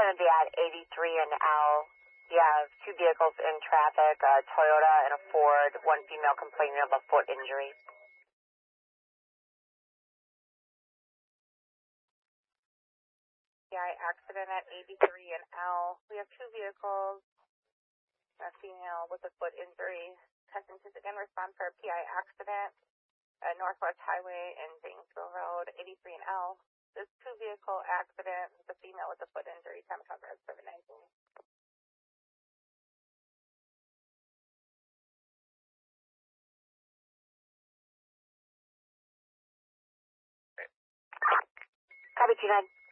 going to be at 83 and L. You have two vehicles in traffic, a Toyota and a Ford, one female complaining of a foot injury. PI accident at 83 and L. We have two vehicles, a female with a foot injury. Kensington again respond for a PI accident at Northwest Highway and Zanesville Road, 83 and L. This two-vehicle accident with a female with a foot injury, time cover at 719. Copy 29.